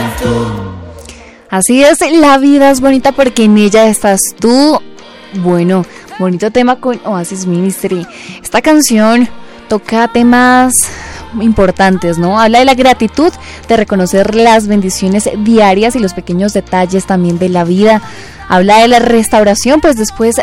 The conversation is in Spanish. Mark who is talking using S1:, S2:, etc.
S1: Así es, la vida es bonita porque en ella estás tú. Bueno, bonito tema con Oasis Ministry. Esta canción toca temas importantes, ¿no? Habla de la gratitud, de reconocer las bendiciones diarias y los pequeños detalles también de la vida. Habla de la restauración, pues después